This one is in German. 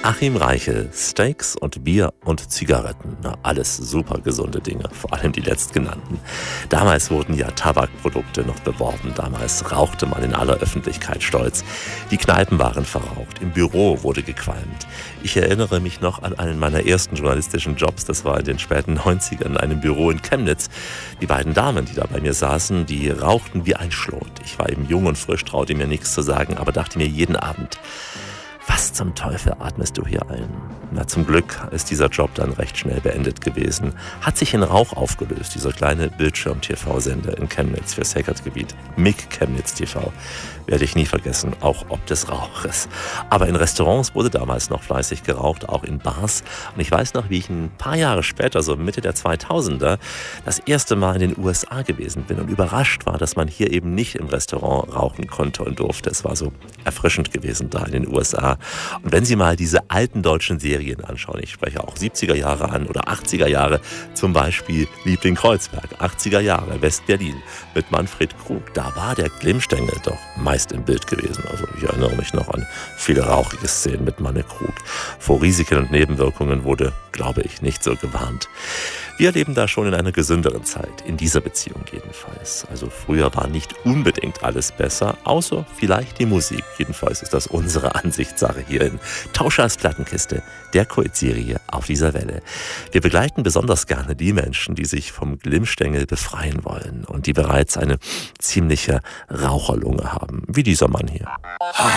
Achim Reichel, Steaks und Bier und Zigaretten. Na, alles super gesunde Dinge, vor allem die letztgenannten. Damals wurden ja Tabakprodukte noch beworben. Damals rauchte man in aller Öffentlichkeit stolz. Die Kneipen waren verraucht. Im Büro wurde gequalmt. Ich erinnere mich noch an einen meiner ersten journalistischen Jobs. Das war in den späten 90ern in einem Büro in Chemnitz. Die beiden Damen, die da bei mir saßen, die rauchten wie ein Schlot. Ich war eben jung und frisch, traute mir nichts zu sagen, aber dachte mir jeden Abend: Was zum Teufel atmest du hier ein? Na, zum Glück ist dieser Job dann recht schnell beendet gewesen. Hat sich in Rauch aufgelöst, dieser kleine Bildschirm-TV-Sender in Chemnitz für Sacred-Gebiet. MIG Chemnitz TV. Werde ich nie vergessen, auch ob des Rauches. Aber in Restaurants wurde damals noch fleißig geraucht, auch in Bars. Und ich weiß noch, wie ich ein paar Jahre später, so Mitte der 2000er, das erste Mal in den USA gewesen bin und überrascht war, dass man hier eben nicht im Restaurant rauchen konnte und durfte. Es war so erfrischend gewesen da in den USA. Und wenn Sie mal diese alten deutschen Serien anschauen, ich spreche auch 70er Jahre an oder 80er Jahre, zum Beispiel Liebling Kreuzberg, 80er Jahre, West-Berlin mit Manfred Krug, da war der Glimmstängel doch meist im Bild gewesen. Also ich erinnere mich noch an viele rauchige Szenen mit Manne Krug. Vor Risiken und Nebenwirkungen wurde, glaube ich, nicht so gewarnt. Wir leben da schon in einer gesünderen Zeit, in dieser Beziehung jedenfalls. Also früher war nicht unbedingt alles besser, außer vielleicht die Musik. Jedenfalls ist das unsere Ansichtssache hier in Tauschers Plattenkiste, der Kultserie auf dieser Welle. Wir begleiten besonders gerne die Menschen, die sich vom Glimmstängel befreien wollen und die bereits eine ziemliche Raucherlunge haben, wie dieser Mann hier.